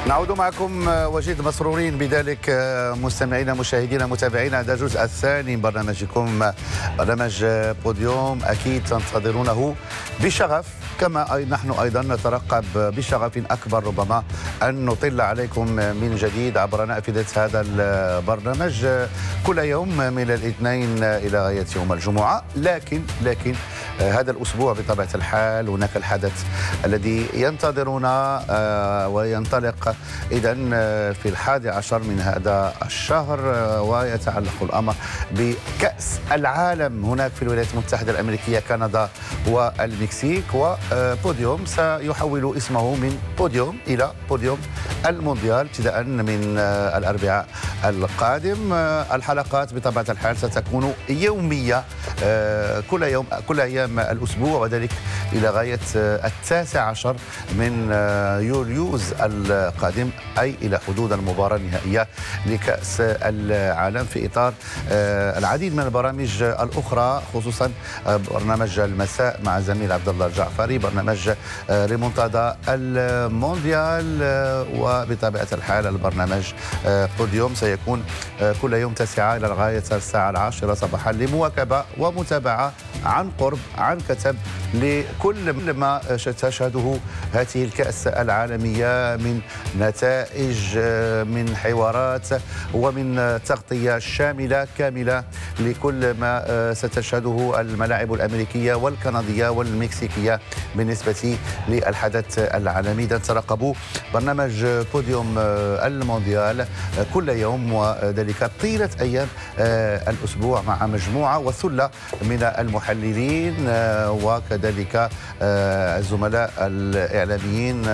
نعود معكم وجد مسرورين بذلك مستمعينا مشاهدينا متابعينا. هذا الجزء الثاني من برنامجكم برنامج بوديوم، أكيد تنتظرونه بشغف كما نحن أيضا نترقب بشغف أكبر ربما أن نطل عليكم من جديد عبر نافذة هذا البرنامج كل يوم من الاثنين إلى غاية يوم الجمعة. لكن هذا الأسبوع بطبيعة الحال هناك الحدث الذي ينتظرنا وينطلق إذن في 11 من هذا الشهر، ويتعلق الأمر بكأس العالم هناك في الولايات المتحدة الأمريكية، كندا والمكسيك. وبوديوم سيحول اسمه من بوديوم إلى بوديوم المونديال ابتداء من الأربعاء القادم. الحلقات بطبيعة الحال ستكون يومية كل أيام الأسبوع، وذلك إلى غاية 19 من يوليوز القادم، أي إلى حدود المباراة النهائية لكأس العالم، في إطار العديد من البرامج الأخرى، خصوصا برنامج المساء مع زميل عبد الله الجعفري، برنامج ريمونتادا المونديال، وبطبيعة الحال البرنامج بوديوم سيكون كل يوم 9 إلى غاية الساعة 10 صباحا لمواكبة ومتابعة عن قرب عن كتب لكل ما تشهده هذه الكأس العالمية من نتائج، من حوارات، ومن تغطية شاملة كاملة لكل ما ستشهده الملاعب الأمريكية والكندية والمكسيكية بالنسبة للحدث العالمي. إذا ترقبوا برنامج بوديوم المونديال كل يوم، وذلك طيلة أيام الأسبوع مع مجموعة وثلة من المحللين وكذلك الزملاء الإعلاميين